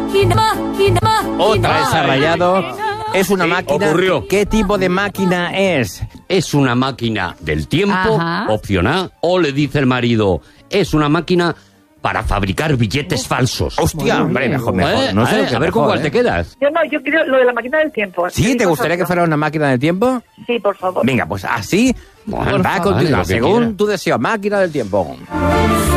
Otra vez ha rayado. Es una máquina. Ocurrió. ¿Qué tipo de máquina es? ¿Es una máquina del tiempo? Ajá. Opción A. O le dice el marido, es una máquina para fabricar billetes falsos. Hostia, hombre, mejor. No sé, a ver con cuál te quedas. Yo quiero lo de la máquina del tiempo. ¿Sí? ¿Te gustaría que fuera una máquina del tiempo? Sí, por favor. Venga, pues así Bueno, va a continuar. lo que Según quiera. tu deseo, máquina del tiempo.